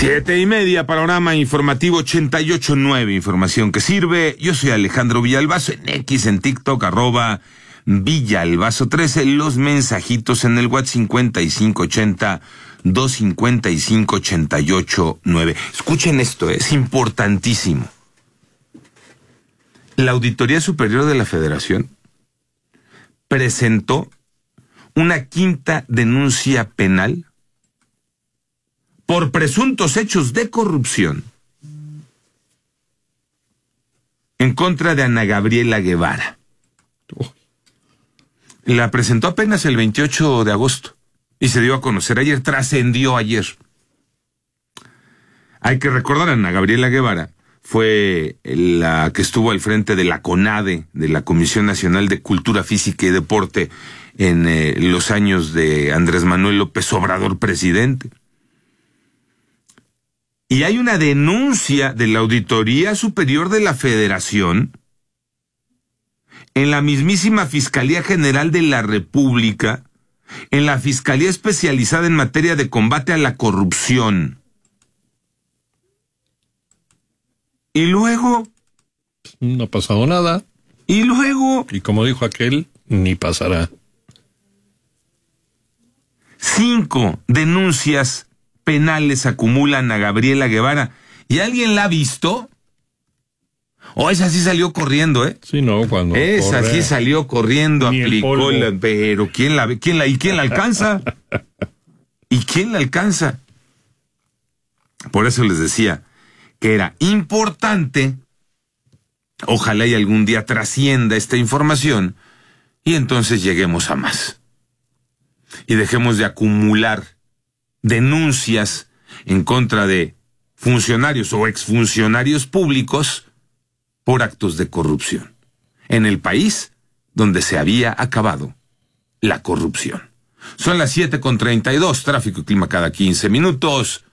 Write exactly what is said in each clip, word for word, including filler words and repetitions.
Siete y media, panorama informativo ochenta y ocho punto nueve, información que sirve. Yo soy Alejandro Villalbazo, en X, en TikTok, arroba Villalbazo trece, los mensajitos en el WhatsApp cincuenta y cinco ochenta, doscientos cincuenta y cinco, ochenta y ocho nueve. Escuchen esto, es importantísimo. La Auditoría Superior de la Federación presentó una quinta denuncia penal por presuntos hechos de corrupción en contra de Ana Gabriela Guevara. La presentó apenas el veintiocho de agosto y se dio a conocer ayer, trascendió ayer. Hay que recordar, Ana Gabriela Guevara fue la que estuvo al frente de la CONADE, de la Comisión Nacional de Cultura Física y Deporte, en eh, los años de Andrés Manuel López Obrador presidente. Y hay una denuncia de la Auditoría Superior de la Federación en la mismísima Fiscalía General de la República, en la Fiscalía Especializada en Materia de Combate a la Corrupción. Y luego... No ha pasado nada. Y luego... Y como dijo aquel, ni pasará. Cinco denuncias penales acumulan a Gabriela Guevara. ¿Y alguien la ha visto? O oh, esa sí salió corriendo, ¿eh? Sí, no, cuando Esa corre, sí salió corriendo, aplicó la... Pero ¿quién la ve? ¿Quién la, ¿y quién la alcanza? ¿Y quién la alcanza? Por eso les decía que era importante, ojalá y algún día trascienda esta información, y entonces lleguemos a más. Y dejemos de acumular denuncias en contra de funcionarios o exfuncionarios públicos por actos de corrupción, en el país donde se había acabado la corrupción. Son las siete con treinta y dos, tráfico y clima cada quince minutos.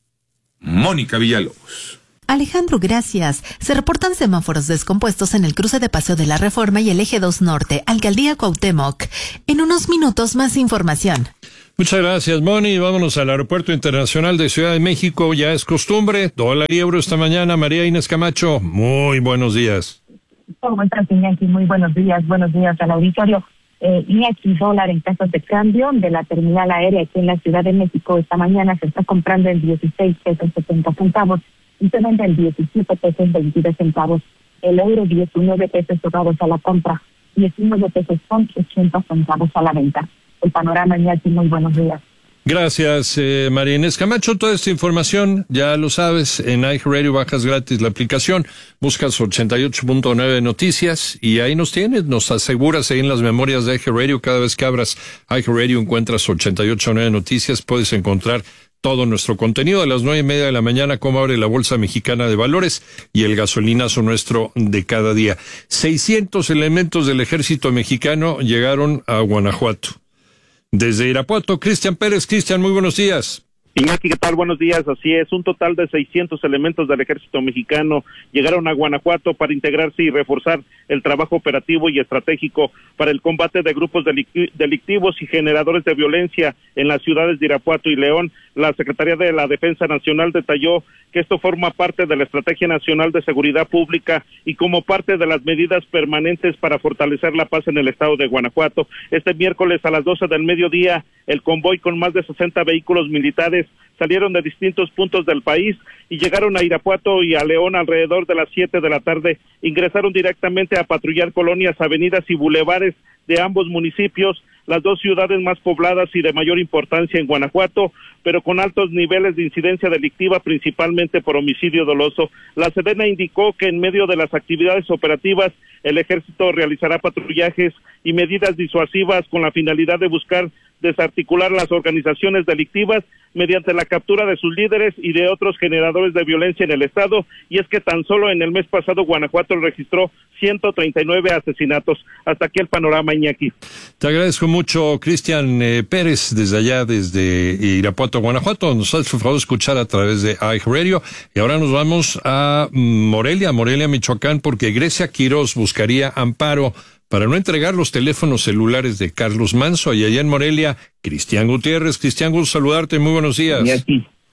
Mónica Villalobos. Alejandro, gracias. Se reportan semáforos descompuestos en el cruce de Paseo de la Reforma y el Eje dos Norte, Alcaldía Cuauhtémoc. En unos minutos más información. Muchas gracias, Moni. Vámonos al Aeropuerto Internacional de Ciudad de México. Ya es costumbre. Dólar y euro esta mañana. María Inés Camacho, muy buenos días. ¿Cómo estás, Iñaki? Muy buenos días. Buenos días al auditorio. Eh, Iñaki, dólar en tasas de cambio de la terminal aérea aquí en la Ciudad de México esta mañana se está comprando en dieciséis pesos setenta centavos y se vende en diecisiete pesos veintidós centavos. El euro diecinueve pesos cerrados a la compra, diecinueve pesos con ochenta centavos a la venta. El panorama, Iñaki, muy buenos días. Gracias, eh, María Inés Camacho. Toda esta información, ya lo sabes, en iHeartRadio bajas gratis la aplicación, buscas ochenta y ocho punto nueve Noticias y ahí nos tienes, nos aseguras ahí en las memorias de iHeartRadio. Cada vez que abras iHeartRadio encuentras ochenta y ocho punto nueve Noticias, puedes encontrar todo nuestro contenido. A las nueve y media de la mañana, cómo abre la Bolsa Mexicana de Valores y el gasolinazo nuestro de cada día. seiscientos elementos del ejército mexicano llegaron a Guanajuato. Desde Irapuato, Cristian Pérez. Cristian, muy buenos días. Iñaki, ¿qué tal? Buenos días. Así es, un total de seiscientos elementos del ejército mexicano llegaron a Guanajuato para integrarse y reforzar el trabajo operativo y estratégico para el combate de grupos delictivos y generadores de violencia en las ciudades de Irapuato y León. La Secretaría de la Defensa Nacional detalló que esto forma parte de la Estrategia Nacional de Seguridad Pública y como parte de las medidas permanentes para fortalecer la paz en el estado de Guanajuato. Este miércoles a las doce del mediodía, el convoy con más de sesenta vehículos militares salieron de distintos puntos del país y llegaron a Irapuato y a León alrededor de las siete de la tarde. Ingresaron directamente a patrullar colonias, avenidas y bulevares de ambos municipios, las dos ciudades más pobladas y de mayor importancia en Guanajuato, pero con altos niveles de incidencia delictiva, principalmente por homicidio doloso. La Sedena indicó que en medio de las actividades operativas, el ejército realizará patrullajes y medidas disuasivas con la finalidad de buscar desarticular las organizaciones delictivas mediante la captura de sus líderes y de otros generadores de violencia en el estado, y es que tan solo en el mes pasado Guanajuato registró ciento treinta y nueve asesinatos. Hasta aquí el panorama, Iñaki. Te agradezco mucho, Cristian eh, Pérez, desde allá, desde Irapuato, Guanajuato. Nos has favor de escuchar a través de iHeartRadio. Y ahora nos vamos a Morelia, Morelia, Michoacán, porque Grecia Quirós buscaría amparo para no entregar los teléfonos celulares de Carlos Manso. Y allá en Morelia, Cristian Gutiérrez. Cristian, gusto saludarte, muy buenos días. Iñaki,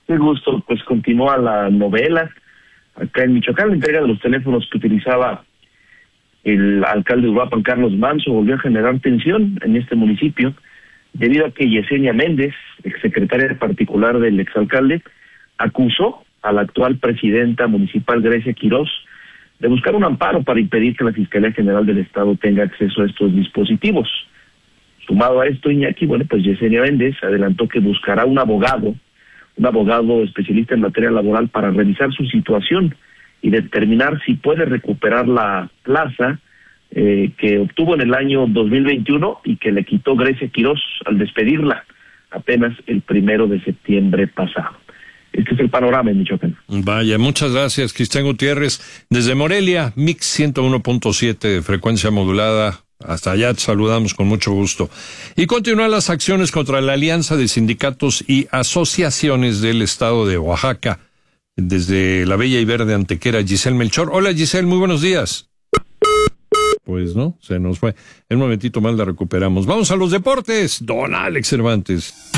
Qué gusto, pues continúa la novela. Acá en Michoacán, la entrega de los teléfonos que utilizaba el alcalde de Uruapan, Carlos Manso, volvió a generar tensión en este municipio, debido a que Yesenia Méndez, exsecretaria particular del exalcalde, acusó a la actual presidenta municipal, Grecia Quirós, de buscar un amparo para impedir que la Fiscalía General del Estado tenga acceso a estos dispositivos. Sumado a esto, Iñaki, bueno, pues Yesenia Méndez adelantó que buscará un abogado, un abogado especialista en materia laboral para revisar su situación y determinar si puede recuperar la plaza eh, que obtuvo en el año dos mil veintiuno y que le quitó Grecia Quirós al despedirla apenas el primero de septiembre pasado. Este es el panorama en Michoacán. Vaya, muchas gracias, Cristian Gutiérrez. Desde Morelia, Mix ciento uno punto siete de frecuencia modulada. Hasta allá te saludamos con mucho gusto. Y continúan las acciones contra la Alianza de Sindicatos y Asociaciones del Estado de Oaxaca. Desde la bella y verde Antequera, Giselle Melchor. Hola, Giselle, muy buenos días. Pues no, se nos fue. En un momentito más la recuperamos. Vamos a los deportes. Don Alex Cervantes.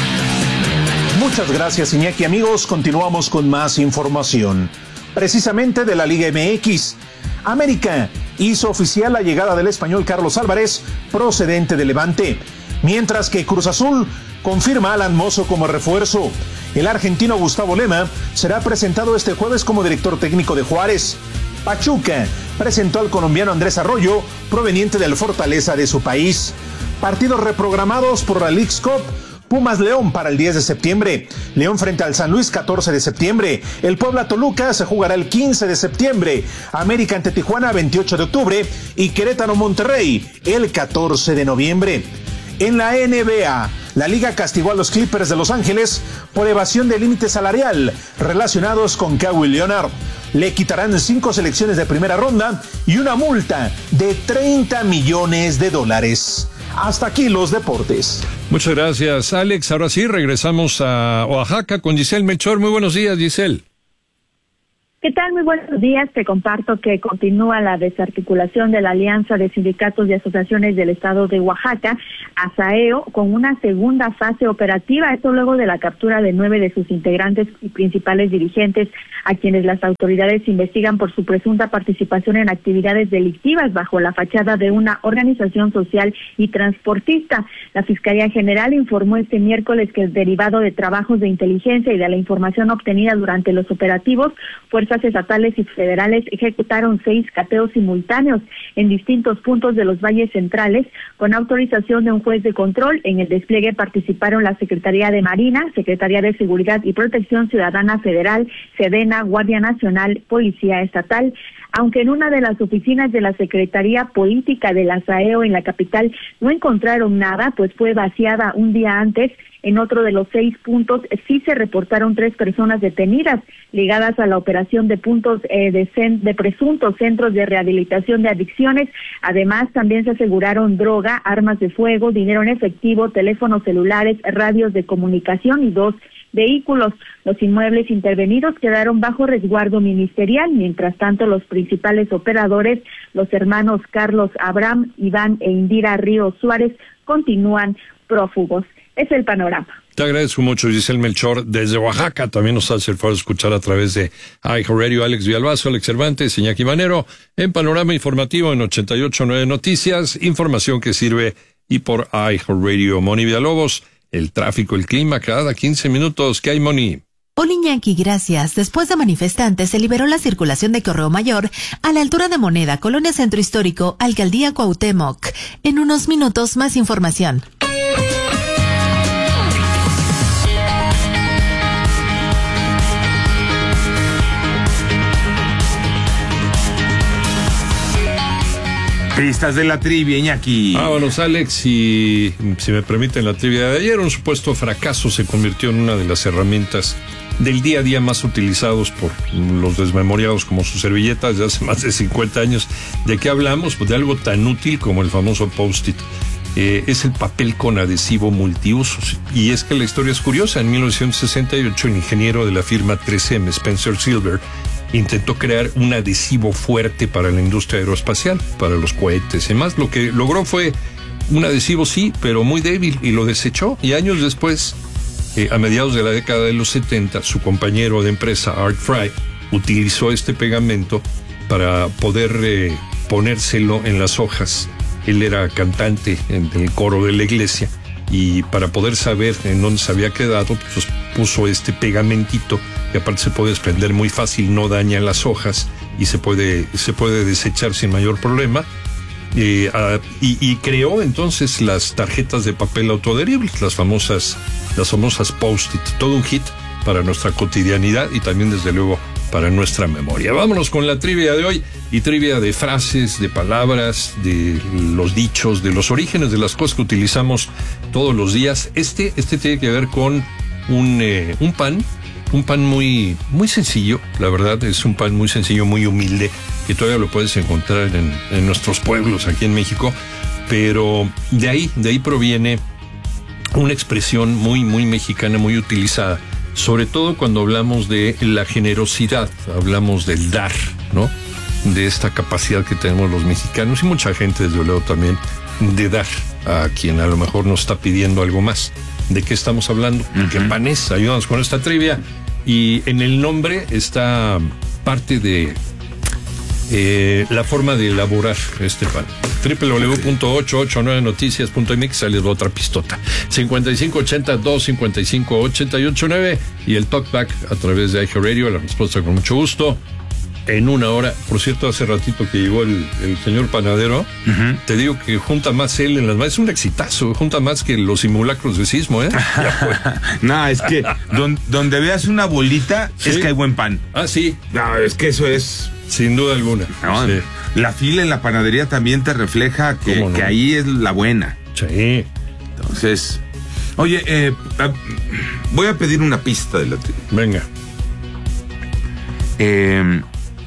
Muchas gracias, Iñaki. Amigos, continuamos con más información. Precisamente de la Liga M X. América hizo oficial la llegada del español Carlos Álvarez, procedente de Levante, mientras que Cruz Azul confirma a Alan Mozo como refuerzo. El argentino Gustavo Lema será presentado este jueves como director técnico de Juárez. Pachuca presentó al colombiano Andrés Arroyo, proveniente del Fortaleza de su país. Partidos reprogramados por la Leagues Cup. Pumas León para el diez de septiembre, León frente al San Luis catorce de septiembre, el Puebla Toluca se jugará el quince de septiembre, América ante Tijuana veintiocho de octubre y Querétaro Monterrey el catorce de noviembre. En la N B A, la liga castigó a los Clippers de Los Ángeles por evasión de límite salarial relacionados con Kawhi Leonard. Le quitarán cinco selecciones de primera ronda y una multa de treinta millones de dólares. Hasta aquí los deportes. Muchas gracias, Alex. Ahora sí, regresamos a Oaxaca con Giselle Melchor. Muy buenos días, Giselle. ¿Qué tal? Muy buenos días. Te comparto que continúa la desarticulación de la Alianza de Sindicatos y Asociaciones del Estado de Oaxaca, ASAEO, con una segunda fase operativa. Esto luego de la captura de nueve de sus integrantes y principales dirigentes, a quienes las autoridades investigan por su presunta participación en actividades delictivas bajo la fachada de una organización social y transportista. La Fiscalía General informó este miércoles que, derivado de trabajos de inteligencia y de la información obtenida durante los operativos, fuerzas estatales y federales ejecutaron seis cateos simultáneos en distintos puntos de los valles centrales con autorización de un juez de control. En el despliegue participaron la Secretaría de Marina, Secretaría de Seguridad y Protección Ciudadana Federal, Sedena, Guardia Nacional, Policía Estatal. Aunque en una de las oficinas de la Secretaría Política de la ASAEO en la capital no encontraron nada, pues fue vaciada un día antes. En otro de los seis puntos sí se reportaron tres personas detenidas ligadas a la operación de puntos eh, de, cen- de presuntos centros de rehabilitación de adicciones. Además, también se aseguraron droga, armas de fuego, dinero en efectivo, teléfonos celulares, radios de comunicación y dos vehículos. Los inmuebles intervenidos quedaron bajo resguardo ministerial. Mientras tanto, los principales operadores, los hermanos Carlos Abraham, Iván e Indira Río Suárez, continúan prófugos. Es el panorama. Te agradezco mucho, Giselle Melchor. Desde Oaxaca también nos hace el favor de escuchar a través de iHeartRadio, Alex Villalbazo, Alex Cervantes, Iñaki Manero, en Panorama Informativo en ochenta y ocho punto nueve Noticias, información que sirve, y por iHeartRadio. Moni Villalobos, el tráfico, el clima, cada quince minutos. ¿Qué hay, Moni? Hola, Iñaki, gracias. Después de manifestantes, se liberó la circulación de Correo Mayor a la altura de Moneda, Colonia Centro Histórico, Alcaldía Cuauhtémoc. En unos minutos, más información. Pistas de la trivia, Iñaki. Vámonos, Alex, y si me permiten la trivia de ayer, un supuesto fracaso se convirtió en una de las herramientas del día a día más utilizados por los desmemoriados como sus servilletas de hace más de cincuenta años. ¿De qué hablamos? Pues de algo tan útil como el famoso Post-it. Eh, es el papel con adhesivo multiusos. Y es que la historia es curiosa. En mil novecientos sesenta y ocho, el ingeniero de la firma tres eme, Spencer Silver, intentó crear un adhesivo fuerte para la industria aeroespacial, para los cohetes y más. Lo que logró fue un adhesivo, sí, pero muy débil, y lo desechó. Y años después eh, a mediados de la década de los setenta, su compañero de empresa, Art Fry, utilizó este pegamento para poder eh, ponérselo en las hojas. Él era cantante en el coro de la iglesia y para poder saber en dónde se había quedado, pues puso este pegamentito, que aparte se puede desprender muy fácil, no daña las hojas y se puede, se puede desechar sin mayor problema. Eh, uh, y, y creó entonces las tarjetas de papel autoadheribles, las famosas, las famosas Post-it, todo un hit para nuestra cotidianidad y también desde luego para nuestra memoria. Vámonos con la trivia de hoy, y trivia de frases, de palabras, de los dichos, de los orígenes de las cosas que utilizamos todos los días. Este, este tiene que ver con un, eh, un pan, un pan muy, muy sencillo, la verdad, es un pan muy sencillo, muy humilde, que todavía lo puedes encontrar en, en nuestros pueblos aquí en México, pero de ahí, de ahí proviene una expresión muy, muy mexicana, muy utilizada, sobre todo cuando hablamos de la generosidad, hablamos del dar, ¿no? De esta capacidad que tenemos los mexicanos y mucha gente, desde luego, también de dar a quien a lo mejor nos está pidiendo algo más. ¿De qué estamos hablando? Uh-huh. ¿Qué pan es? Ayúdanos con esta trivia. Y en el nombre está parte de eh, la forma de elaborar este pan. doble u doble u doble u punto ocho ocho nueve noticias punto m x, sale otra pistota. cincuenta y cinco ochenta, dos cincuenta y cinco ochenta y ocho nueve y el talkback a través de iHeartRadio, la respuesta con mucho gusto. En una hora, por cierto, hace ratito que llegó el, el señor panadero, uh-huh. Te digo que junta más él en las manos, es un exitazo, junta más que los simulacros de sismo, ¿eh? No, es que don, donde veas una bolita, ¿sí? Es que hay buen pan. Ah, sí. No, es que eso es... Sin duda alguna. No, sí. La fila en la panadería también te refleja que, no? que ahí es la buena. Sí. Entonces, oye, eh, voy a pedir una pista de la trivia. Venga. Eh...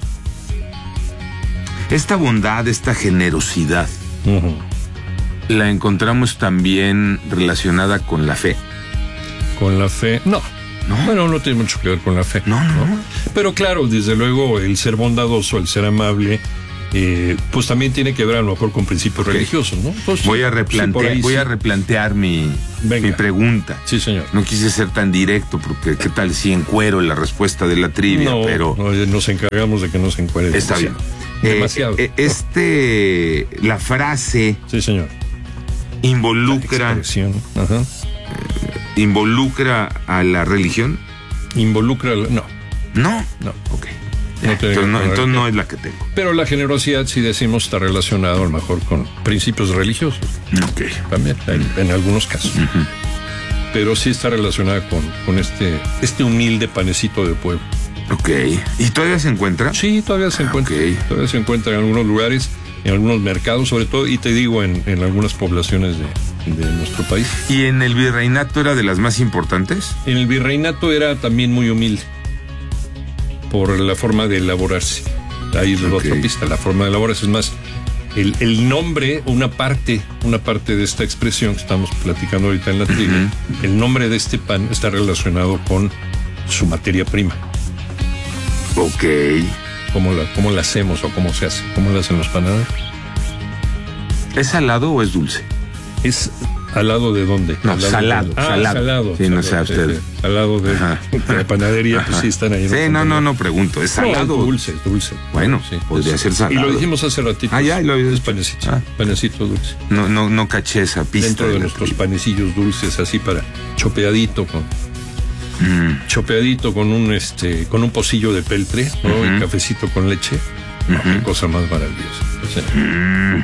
Esta bondad, esta generosidad, uh-huh. La encontramos también relacionada con la fe. ¿Con la fe? No. ¿No? Bueno, no tiene mucho que ver con la fe. No, no. ¿no? Pero claro, desde luego, el ser bondadoso, el ser amable, eh, pues también tiene que ver a lo mejor con principios okay. religiosos, ¿no? Entonces, voy a replantear, sí, voy sí. a replantear mi, mi pregunta. Sí, señor. No quise ser tan directo, porque qué tal si encuero la respuesta de la trivia, no, pero... No, nos encargamos de que no se encuere. Está bien. Demasiado. Eh, este, la frase. Sí, señor. Involucra. Ajá. Eh, involucra a la religión. Involucra, a la, no. No. No. Ok. No entonces no, entonces no es la que tengo. Pero la generosidad, si decimos, está relacionado a lo mejor con principios religiosos. Ok. También, en, en algunos casos. Uh-huh. Pero sí está relacionada con, con este, este humilde panecito de pueblo. Ok. ¿Y todavía se encuentra? Sí, todavía se encuentra. Okay. Todavía se encuentra en algunos lugares, en algunos mercados, sobre todo, y te digo, en, en algunas poblaciones de, de nuestro país. ¿Y en el virreinato era de las más importantes? En el virreinato era también muy humilde, por la forma de elaborarse. Ahí es la okay. otra pista, la forma de elaborarse. Es más, el, el nombre, una parte, una parte de esta expresión que estamos platicando ahorita en la trivia, uh-huh. El nombre de este pan está relacionado con su materia prima. Ok. ¿Cómo la, cómo la hacemos o cómo se hace? ¿Cómo la hacen los panaderos? ¿Es salado o es dulce? ¿Es al lado de dónde? No, salado. Ah, salado. salado. Sí, no sé usted. Al lado de, de la panadería, Ajá. Pues sí están ahí. Sí, no, no, no pregunto. ¿Es salado? No, es dulce, es dulce. Bueno, sí, podría dulce. ser salado. Y lo dijimos hace ratito. Ah, ya, lo es panecito. Ah. Panecito dulce. No, no, no caché esa pista. Dentro de, de nuestros trip. panecillos dulces, así para chopeadito con... Mm. chopeadito con un este con un pocillo de peltre, ¿no? Uh-huh. Y cafecito con leche, uh-huh. Qué cosa más maravillosa. O sea, mm.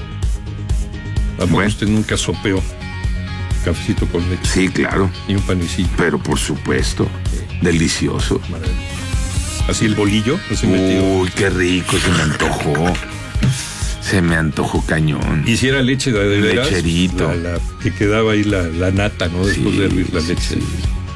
¿A poco bueno. usted nunca sopeó cafecito con leche? Sí, claro. Y un panecillo. Pero por supuesto, sí. Delicioso. Maravilloso. Así el bolillo. Así Uy, metido. Qué rico, se me antojó. Se me antojó cañón. Y si era leche de, de veras, lecherito. La, la, que quedaba ahí la, la nata, ¿no? Después sí, de hervir la leche. Sí.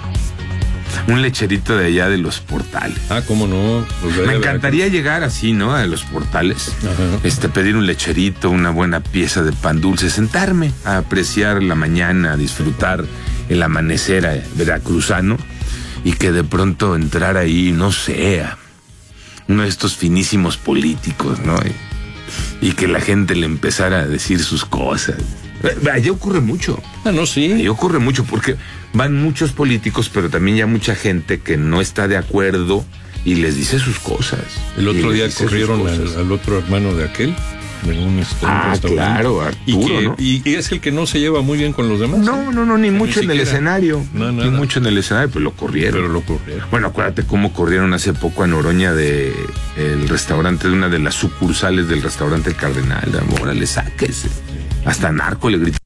Un lecherito de allá de los Portales. Ah, ¿cómo no? Pues me encantaría llegar así, ¿no? A los Portales. Ajá. Este, pedir un lecherito, una buena pieza de pan dulce, sentarme a apreciar la mañana, a disfrutar el amanecer veracruzano y que de pronto entrar ahí, no sé, a uno de estos finísimos políticos, ¿no? Y, y que la gente le empezara a decir sus cosas. Allá ocurre mucho. Ah, no, sí. Allá ocurre mucho porque van muchos políticos, pero también ya mucha gente que no está de acuerdo y les dice sus cosas. El otro día corrieron al, al otro hermano de aquel. En un, este, ah, un claro, Arturo, y, que, ¿no? y, y es el que no se lleva muy bien con los demás. No, ¿eh? no, no, ni mucho ni en siquiera. el escenario. No, ni nada. mucho en el escenario, pero lo corrieron. Pero lo corrieron. Bueno, acuérdate cómo corrieron hace poco a Noroña de el restaurante, de una de las sucursales del restaurante El Cardenal. Órale, sáquese. Hasta narco le gritó.